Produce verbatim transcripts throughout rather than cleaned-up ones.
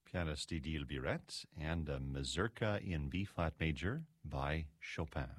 pianist Edil Biret, and a Mazurka in B-flat major by Chopin.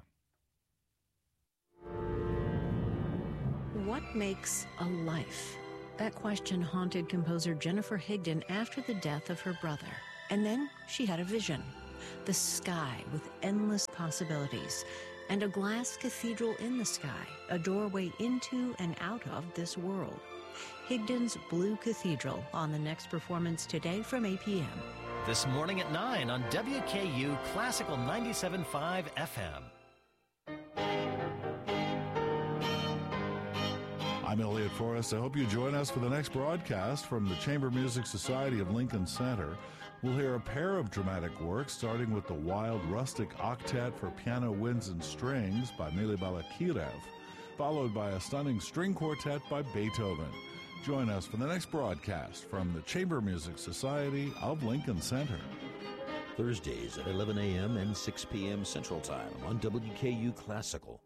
What makes a life? That question haunted composer Jennifer Higdon after the death of her brother. And then she had a vision. The sky with endless possibilities. And a glass cathedral in the sky, a doorway into and out of this world. Higdon's Blue Cathedral on the next performance today from eight p.m. This morning at nine on W K U Classical ninety-seven point five F M. I'm Elliot Forrest. I hope you join us for the next broadcast from the Chamber Music Society of Lincoln Center. We'll hear a pair of dramatic works, starting with the Wild Rustic Octet for Piano, Winds, and Strings by Mily Balakirev, followed by a stunning string quartet by Beethoven. Join us for the next broadcast from the Chamber Music Society of Lincoln Center. Thursdays at eleven a.m. and six p.m. Central Time on W K U Classical.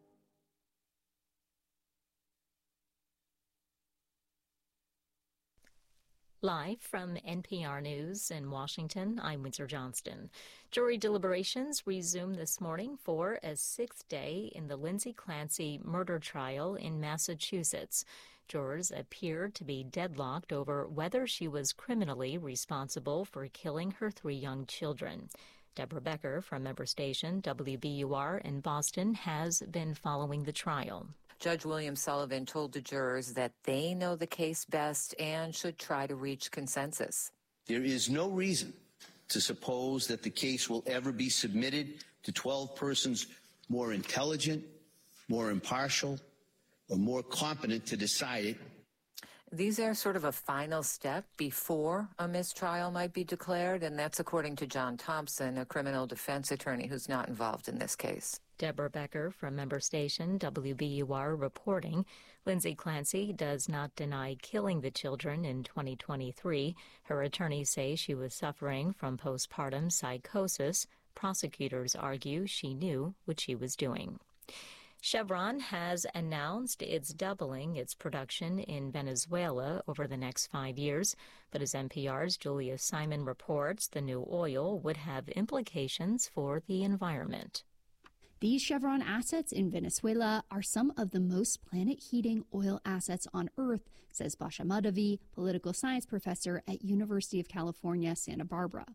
Live from N P R News in Washington, I'm Windsor Johnston. Jury deliberations resumed this morning for a sixth day in the Lindsay Clancy murder trial in Massachusetts. Jurors appeared to be deadlocked over whether she was criminally responsible for killing her three young children. Deborah Becker from member station W B U R in Boston has been following the trial. Judge William Sullivan told the jurors that they know the case best and should try to reach consensus. There is no reason to suppose that the case will ever be submitted to twelve persons more intelligent, more impartial, or more competent to decide it. These are sort of a final step before a mistrial might be declared, and that's according to John Thompson, a criminal defense attorney who's not involved in this case. Deborah Becker from member station W B U R reporting. Lindsay Clancy does not deny killing the children in twenty twenty-three. Her attorneys say she was suffering from postpartum psychosis. Prosecutors argue she knew what she was doing. Chevron has announced it's doubling its production in Venezuela over the next five years. But as N P R's Julia Simon reports, the new oil would have implications for the environment. These Chevron assets in Venezuela are some of the most planet-heating oil assets on Earth, says Basha Madavi, political science professor at University of California, Santa Barbara.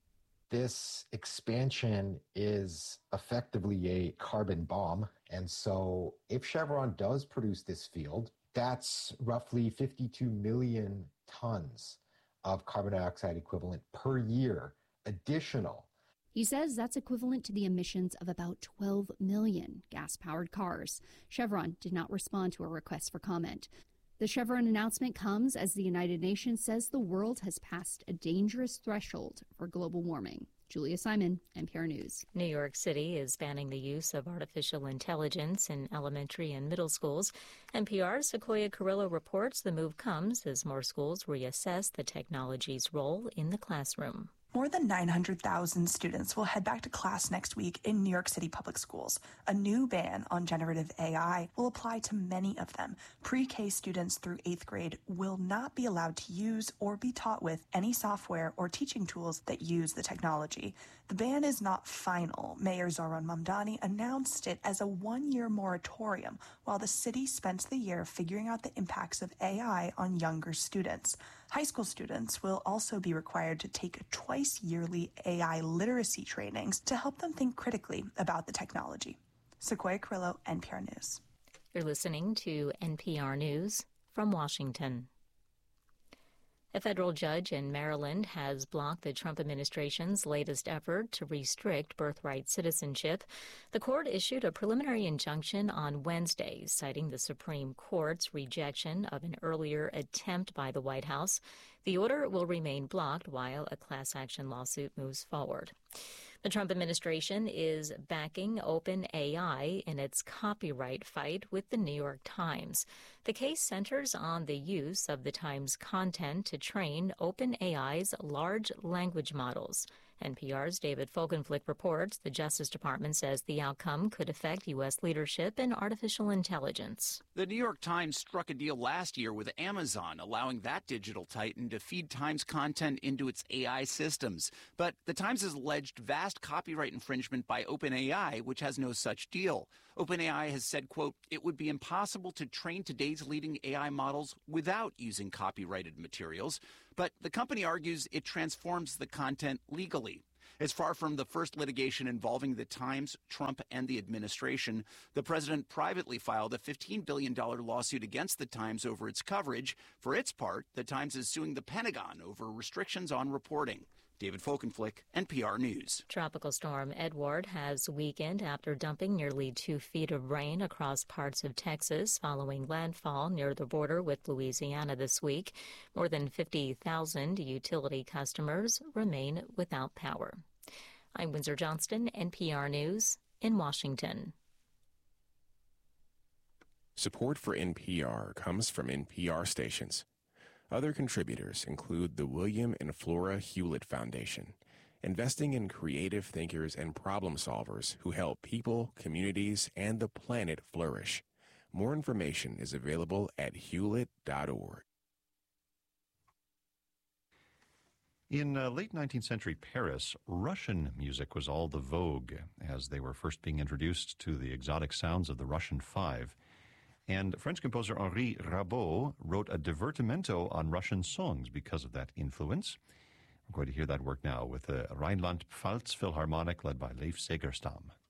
This expansion is effectively a carbon bomb. And so if Chevron does produce this field, that's roughly fifty-two million tons of carbon dioxide equivalent per year additional. He says that's equivalent to the emissions of about twelve million gas-powered cars. Chevron did not respond to a request for comment. The Chevron announcement comes as the United Nations says the world has passed a dangerous threshold for global warming. Julia Simon, N P R News. New York City is banning the use of artificial intelligence in elementary and middle schools. N P R's Sequoia Carrillo reports the move comes as more schools reassess the technology's role in the classroom. More than nine hundred thousand students will head back to class next week in New York City public schools. A new ban on generative A I will apply to many of them. Pre-K students through eighth grade will not be allowed to use or be taught with any software or teaching tools that use the technology. The ban is not final. Mayor Zohran Mamdani announced it as a one-year moratorium while the city spends the year figuring out the impacts of A I on younger students. High school students will also be required to take twice yearly A I literacy trainings to help them think critically about the technology. Sequoia Carrillo, N P R News. You're listening to N P R News from Washington. A federal judge in Maryland has blocked the Trump administration's latest effort to restrict birthright citizenship. The court issued a preliminary injunction on Wednesday, citing the Supreme Court's rejection of an earlier attempt by the White House. The order will remain blocked while a class action lawsuit moves forward. The Trump administration is backing OpenAI in its copyright fight with the New York Times. The case centers on the use of the Times content to train OpenAI's large language models. N P R's David Folkenflik reports the Justice Department says the outcome could affect U S leadership in artificial intelligence. The New York Times struck a deal last year with Amazon, allowing that digital titan to feed Times content into its A I systems. But the Times has alleged vast copyright infringement by OpenAI, which has no such deal. OpenAI has said, quote, it would be impossible to train today's leading A I models without using copyrighted materials. But the company argues it transforms the content legally. It's far from the first litigation involving the Times, Trump, and the administration. The president privately filed a fifteen billion dollars lawsuit against the Times over its coverage. For its part, the Times is suing the Pentagon over restrictions on reporting. David Folkenflik, N P R News. Tropical storm Edward has weakened after dumping nearly two feet of rain across parts of Texas following landfall near the border with Louisiana this week. More than fifty thousand utility customers remain without power. I'm Windsor Johnston, N P R News in Washington. Support for N P R comes from N P R stations. Other contributors include the William and Flora Hewlett Foundation, investing in creative thinkers and problem solvers who help people, communities, and the planet flourish. More information is available at hewlett dot org. In uh, late nineteenth century Paris, Russian music was all the vogue as they were first being introduced to the exotic sounds of the Russian Five. And French composer Henri Rabaud wrote a divertimento on Russian songs because of that influence. We're going to hear that work now with the Rhineland-Pfalz Philharmonic led by Leif Segerstam.